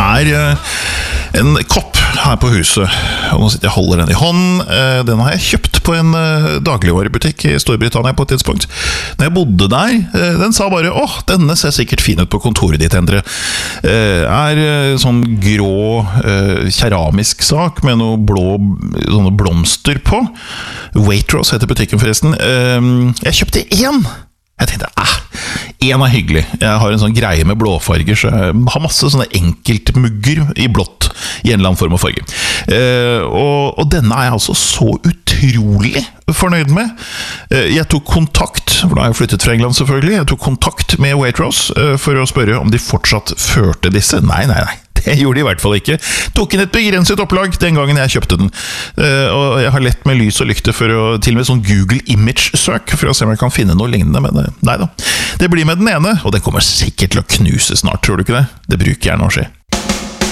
en kopp her på huset, og nå sitter jeg og holder den i hånden. Den har jeg kjøpt på en dagligvarebutikk i Storbritannia på et tidspunkt. Når jeg bodde der, den sa bare, denne ser sikkert fin ut på kontoret ditt, Endre. Sånn grå keramisk sak med noe blå sånne blomster på. Waitrose heter butikken forresten. Jeg kjøpte en! Jeg tenkte, en hyggelig. Jeg har en sånn greie med blåfarger, så jeg har masse sånne enkeltmugger i blått i en eller annen form og farge. Og denne jeg altså så utrolig fornøyd med. Jeg tok kontakt, for da har jeg flyttet fra England selvfølgelig, jeg tok kontakt med Waitrose for å spørre om de fortsatt førte disse. Nei. Det gjorde de i hvert fall ikke. Tok inn et begrenset opplag den gangen jeg kjøpte den. Og jeg har lett med lys og lykte for å til og med sånn Google Image-søk for å se om jeg kan finne noe lignende, men nei da. Det blir med den ene, og den kommer sikkert til å knuse snart, tror du ikke det? Det bruker gjerne å skje.